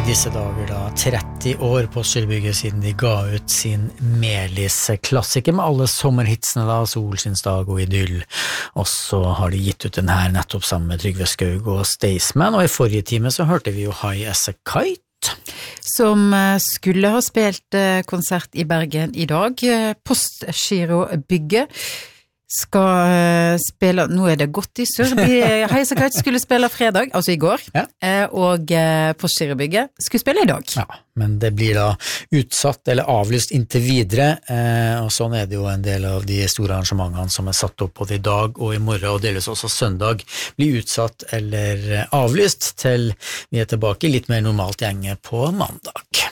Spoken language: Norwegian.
I disse dager da 30 år på Stillbygget siden de ga ut sin Melis-klassiker med alle sommerhitsene da, Solskinnsdag og Idyll. Og så har de gitt ut den her nettopp sammen med Trygve Skaug og Staysman, og I forrige time så hørte vi jo High as a Kite. Som skulle ha spilt konsert I Bergen I dag. Postgirobygget skal spille, nå det godt I sur, High as a Kite skulle spille fredag, altså I går, ja. Og Postgirobygget skulle spille I dag. Ja, men det blir da utsatt eller avlyst inntil videre, og sånn det jo en del av de store arrangementene som satt opp både I dag og I morgen, og delvis også søndag, blir utsatt eller avlyst til vi tilbake I litt mer normalt gjenge på mandag.